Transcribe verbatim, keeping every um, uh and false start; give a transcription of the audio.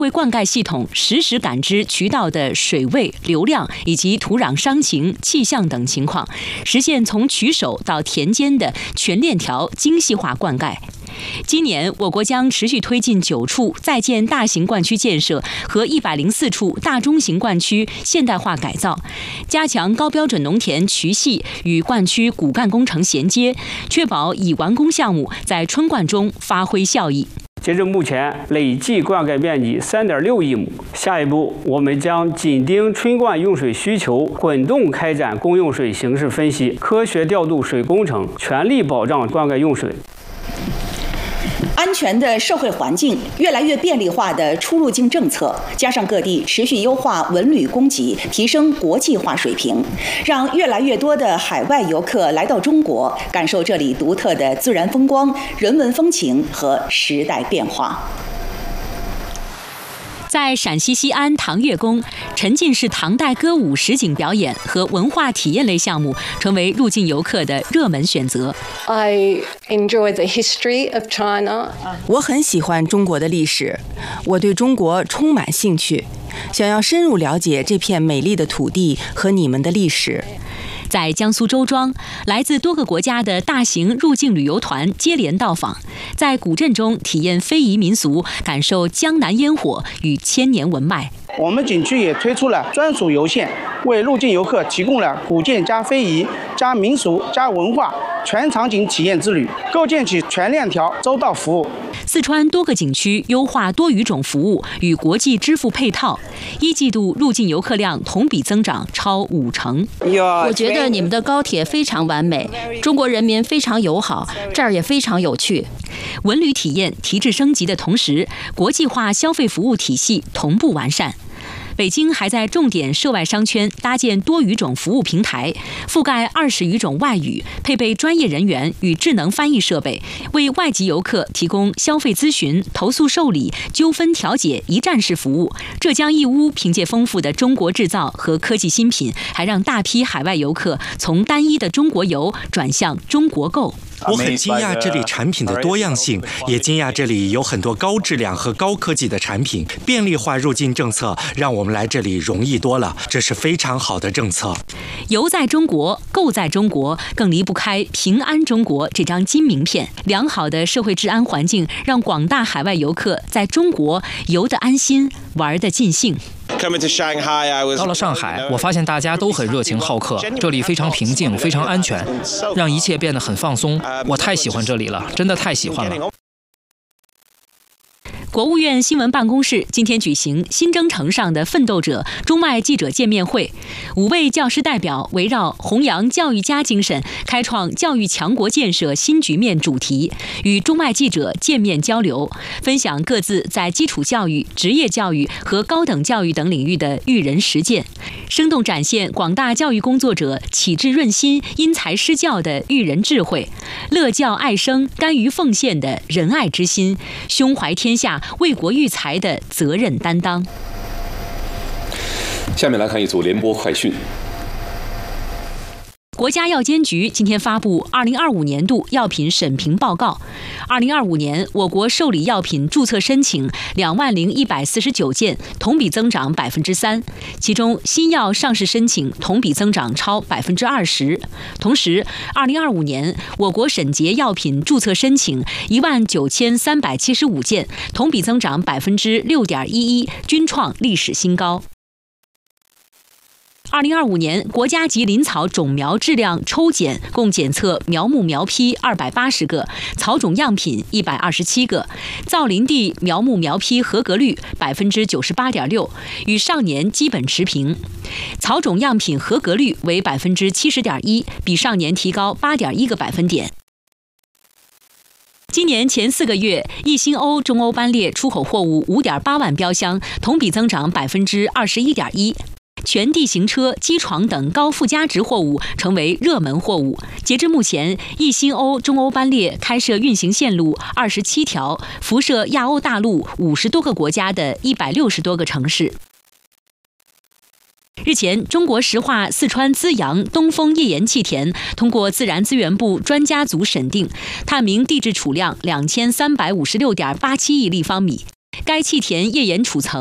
为灌溉系统实时感知渠道的水位、流量以及土壤伤情、气象等情况，实现从曲手到田间的全链条精细化灌溉。今年，我国将持续推进九处在建大型灌区建设和一百零四处大中型灌区现代化改造，加强高标准农田渠系与灌区骨干工程衔接，确保已完工项目在春灌中发挥效益。 截至目前，累计灌溉面积 三点六亿亩。下一步，我们将紧盯春灌用水需求，滚动开展公用水形势分析，科学调度水工程，全力保障灌溉用水。 安全的社会环境，越来越便利化的出入境政策，加上各地持续优化文旅供给，提升国际化水平，让越来越多的海外游客来到中国，感受这里独特的自然风光、人文风情和时代变化。 在陕西西安唐月宫，沉浸式唐代歌舞实景表演和文化体验类项目成为入境游客的热门选择。 I enjoy the history of China. 我很喜欢中国的历史，我对中国充满兴趣，想要深入了解这片美丽的土地和你们的历史。 在江苏周庄，来自多个国家的大型入境旅游团接连到访，在古镇中体验非遗民俗，感受江南烟火与千年文脉。 我们景区也推出了专属游线，为入境游客提供了古建加非遗加民俗加文化全场景体验之旅，构建起全链条周到服务。 四川多个景区优化多语种服务与国际支付配套，一季度入境游客量同比增长超五成。 我觉得你们的高铁非常完美，中国人民非常友好，这儿也非常有趣。 文旅体验提质升级的同时，国际化消费服务体系同步完善。北京还在重点涉外商圈搭建多语种服务平台，覆盖二十余种外语，配备专业人员与智能翻译设备，为外籍游客提供消费咨询、投诉受理、纠纷调解一站式服务。浙江义乌凭借丰富的中国制造和科技新品，还让大批海外游客从单一的中国游转向中国购。 我很惊讶这里产品的多样性，也惊讶这里有很多高质量和高科技的产品。便利化入境政策让我们来这里容易多了，这是非常好的政策。 游在中国，购在中国，更离不开平安中国这张金名片。良好的社会治安环境让广大海外游客在中国游得安心，玩得尽兴。 到了上海，我发现大家都很热情好客，这里非常平静，非常安全，让一切变得很放松。我太喜欢这里了，真的太喜欢了。 国务院新闻办公室今天举行新征程上的奋斗者中外记者见面会，五位教师代表围绕弘扬教育家精神，开创教育强国建设新局面主题，与中外记者见面交流，分享各自在基础教育、职业教育和高等教育等领域的育人实践，生动展现广大教育工作者启智润心、因材施教的育人智慧，乐教爱生、甘于奉献的仁爱之心，胸怀天下、为国育才的责任担当。 下面来看一组联播快讯。 国家药监局今天发布二零二五年度药品审评报告。二零二五年，我国受理药品注册申请两万零一百四十九件，同比增长百分之三。其中，新药上市申请同比增长超百分之二十。同时，二零二五年我国审结药品注册申请一万九千三百七十五件，同比增长百分之六点一一，均创历史新高。二零二五年，国家级林草种苗质量抽检共检测苗木苗坯二百八十个，草种样品一百二十七个，造林地苗木苗坯合格率百分之九十八点六，与上年基本持平。草种样品合格率为百分之七十点一，比上年提高八点一个百分点。今年前四个月，一星欧中欧班列出口货物五点八万标箱，同比增长百分之二十一点一。全地形车、机床等高附加值货物成为热门货物。截至目前，一星欧中欧班列开设运行线路二十七条，辐射亚欧大陆五十多个国家的一百六十多个城市。日前，中国石化四川资阳东风页岩气田通过自然资源部专家组审定，探明地质储量两千三百五十六点八七亿立方米。 该气田页岩储层